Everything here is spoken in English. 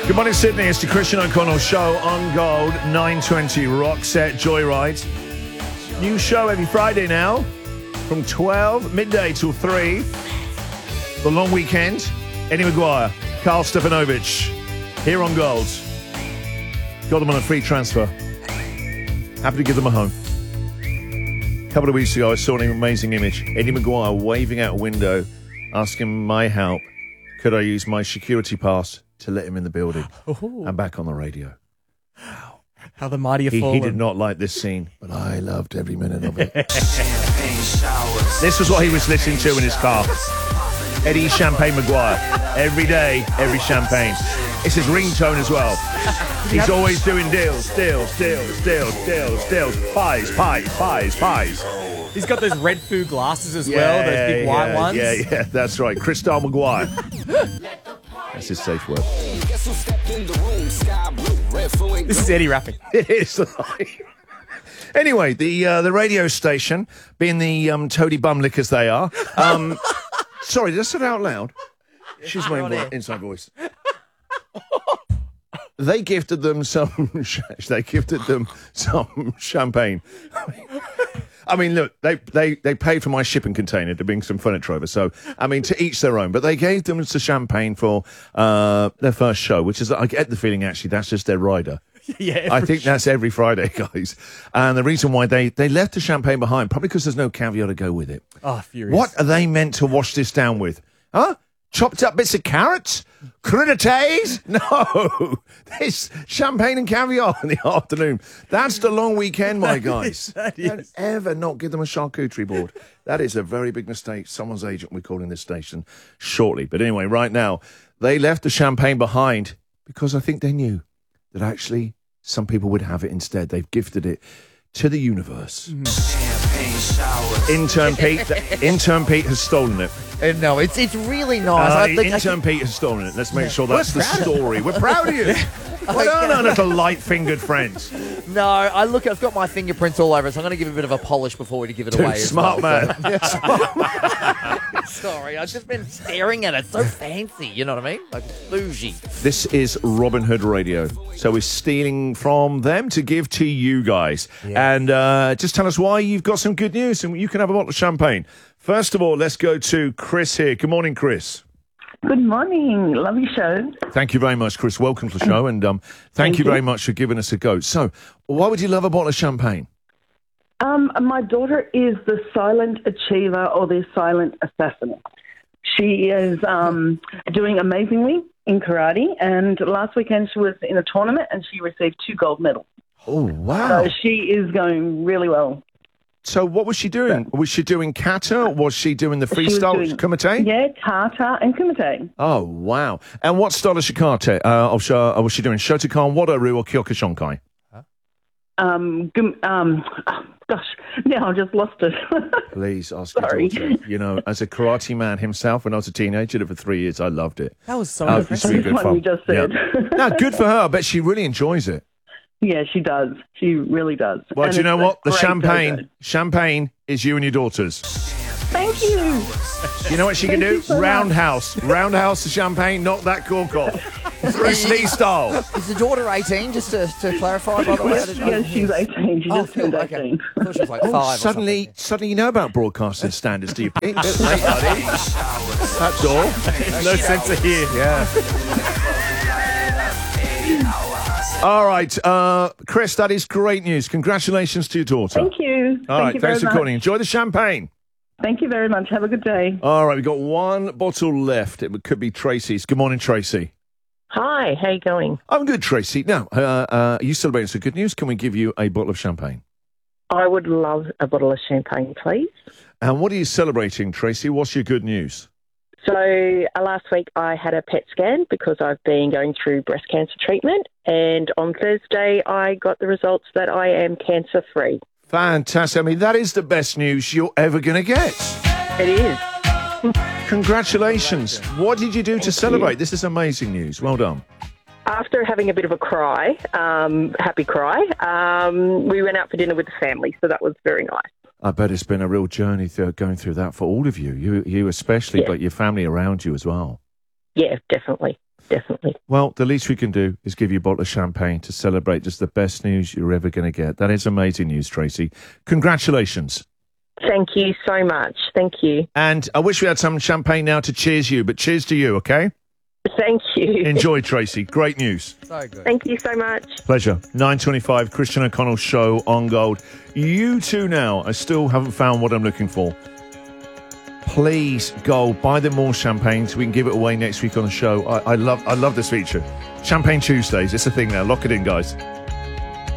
Good morning, Sydney. It's the Christian O'Connell Show on Gold, 9:20 Rockset Joyride. New show every Friday now, from 12, midday till 3. The long weekend. Eddie McGuire, Carl Stefanovic, here on Gold. Got them on a free transfer. Happy to give them a home. A couple of weeks ago, I saw an amazing image. Eddie McGuire waving out a window, asking my help. Could I use my security pass to let him in the building? I'm back on the radio. Wow. How the mighty have fallen. He did not like this scene, but I loved every minute of it. This was what he was listening to in his car. Eddie Champagne Maguire. Every day, every champagne. It's his ringtone as well. He's always doing deals. Pies. He's got those red food glasses as well, those big white ones. Yeah, that's right. Cristal Maguire. That's his safe word. This is Eddie rapping. It is. Anyway, the radio station, being the toady bum lickers they are. Sorry, did I say it out loud? She's my inside voice. They gifted them some. They gifted them some champagne. I mean, look, they paid for my shipping container to bring some furniture over. So, I mean, to each their own. But they gave them some champagne for their first show, which is, I get the feeling, actually, that's just their rider. Yeah, I think that's every Friday, guys. And the reason why they left the champagne behind, probably because there's no caviar to go with it. Oh, furious. What are they meant to wash this down with? Huh? Chopped up bits of carrots? Crudités? No. This champagne and caviar in the afternoon. That's the long weekend, my guys. Don't ever not give them a charcuterie board. That is a very big mistake. Someone's agent will be calling this station shortly. But anyway, right now, they left the champagne behind because I think they knew that actually some people would have it instead. They've gifted it to the universe. Intern Pete has stolen it. No, it's really nice. Intern Pete has stolen it. Let's make sure that's the story. We're proud of you. Well done, little light-fingered friends. No, I've got my fingerprints all over it, so I'm going to give it a bit of a polish before we give it away. Smart man. Sorry, I've just been staring at it. So fancy, you know what I mean? Like bougie. This is Robin Hood Radio. So we're stealing from them to give to you guys. Yeah. And just tell us why you've got some good news and you can have a bottle of champagne. First of all, let's go to Chris here. Good morning, Chris. Good morning. Lovely show. Thank you very much, Chris. Welcome to the show. And thank you very much for giving us a go. So why would you love a bottle of champagne? My daughter is the silent achiever or the silent assassin. She is doing amazingly in karate, and last weekend she was in a tournament and she received 2 gold medals. Oh, wow. So she is going really well. So what was she doing? Was she doing kata? Was she doing the freestyle kumite? Yeah, kata and kumite. Oh, wow. And what style of shikate? Was she doing Shotokan, Wado-ryu, or Kyokushinkai? Gosh, now I've just lost it. Please ask your daughter. You know, as a karate man himself, when I was a teenager, did it for 3 years. I loved it. That was so impressive. Really good fun. You just said. Yeah. No, good for her. I bet she really enjoys it. Yeah, she does. She really does. Well, and do you know what? The champagne is you and your daughter's. Thank you. You know what she can do? So roundhouse the champagne, knock that cork off. Bruce Lee style. Is the daughter 18, just to clarify, by the way? Yes, she's 18. She just turned 18. Okay. I thought she was like 5 Suddenly you know about broadcasting standards, do you, Pete? That's all. No sense of here. Yeah. All right, Chris, that is great news. Congratulations to your daughter. Thank you. All right, thanks for calling. Enjoy the champagne. Thank you very much. Have a good day. All right, we've got 1 bottle left. It could be Tracy's. Good morning, Tracy. Hi, how you going? I'm good, Tracy. Now, are you celebrating some good news? Can we give you a bottle of champagne? I would love a bottle of champagne, please. And what are you celebrating, Tracy? What's your good news? So last week I had a PET scan because I've been going through breast cancer treatment, and on Thursday I got the results that I am cancer-free. Fantastic. I mean, that is the best news you're ever going to get. It is. Congratulations. What did you do to celebrate? This is amazing news. Well done. After having a bit of a cry, happy cry, we went out for dinner with the family, so that was very nice. I bet it's been a real journey going through that for all of you. You especially, but your family around you as well. Yeah, definitely. definitely. Well, the least we can do is give you a bottle of champagne to celebrate just the best news you're ever going to get. That is amazing news, Tracy. Congratulations. Thank you so much. Thank you. And I wish we had some champagne now to cheers you, but cheers to you, okay? Thank you. Enjoy, Tracy. Great news. So good. Thank you so much. Pleasure. 9:25, Christian O'Connell Show on Gold. You two now, I still haven't found what I'm looking for. Please go buy them more champagne so we can give it away next week on the show. I love this feature. Champagne Tuesdays. It's a thing now. Lock it in, guys.